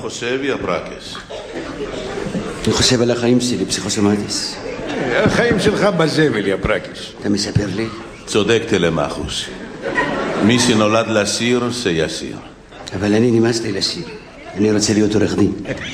חושב, יא פרקס? אני חושב על החיים שלי, פסיכוסומטיס. החיים שלך בזבל, יא פרקס. אתה מספר לי? צודק תלמחוס. מי שנולד לשיר, שישיר. אבל אני נמאס לי לשיר. אני רוצה להיות עורך דין.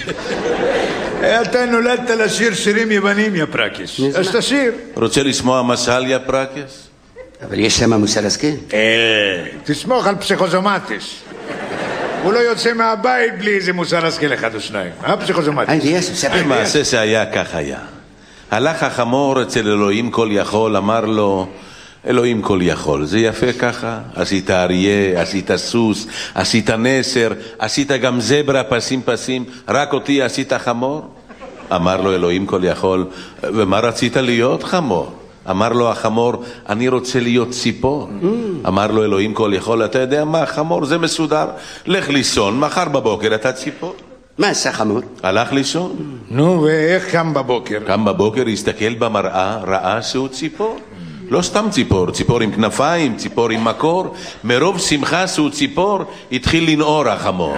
אתה נולדת לשיר שירים יוונים, יא פרקס. אז תשיר. רוצה לשמוע משל, יא פרקס? אבל יש שם מוסר השכל. תסמוך על פסיכוסומטיס. הוא לא יוצא מהבית בלי איזה מוסר השכל אחד או שניים. פסיכוסומטיס. מעשה שהיה כך היה. הלך החמור אצל אלוהים כל יכול, אמר לו, אלוהים כל יכול, זה יפה ככה? עשית אריה, עשית סוס, עשית נסר, עשית גם זברה פסים פסים, רק אותי עשית חמור? אמר לו אלוהים כל יכול, ומה רצית להיות חמור? אמר לו החמור, אני רוצה להיות ציפור. אמר לו אלוהים כל יכול, אתה יודע מה, חמור זה מסודר, לך לישון, מחר בבוקר אתה ציפור. מה עשה חמור? הלך לישון. נו, ואיך קם בבוקר? קם בבוקר, הסתכל במראה, ראה שהוא ציפור. לא סתם ציפור, ציפור עם כנפיים, ציפור עם מקור. מרוב שמחה שהוא ציפור, התחיל לנעור החמור.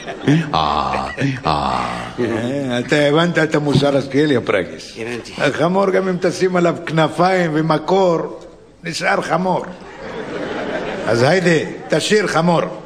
אתה הבנת את המוסר השכל, יא פרקס. הבנתי. החמור גם אם תשים עליו כנפיים ומקור, נשאר חמור. אז היידה, תשיר חמור.